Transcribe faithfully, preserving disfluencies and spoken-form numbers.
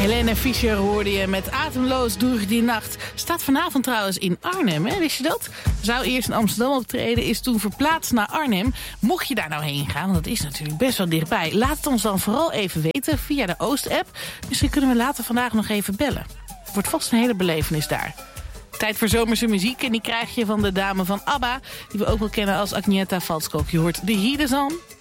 Helene Fischer hoorde je met Atemloos door die nacht. Staat vanavond trouwens in Arnhem, hè? Wist je dat? Zou eerst in Amsterdam optreden, is toen verplaatst naar Arnhem. Mocht je daar nou heen gaan, want dat is natuurlijk best wel dichtbij. Laat het ons dan vooral even weten via de Oost-app. Misschien kunnen we later vandaag nog even bellen. Wordt vast een hele belevenis daar. Tijd voor zomerse muziek en die krijg je van de dame van ABBA, die we ook wel kennen als Agnieszka Faltskog. Je hoort The Heat Is On.